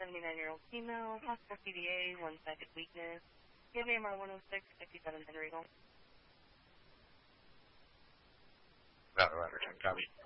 79-year-old female, hospital PDA, one-sided weakness. PMR 106, 57 Henry Home. Roger, 10 copy.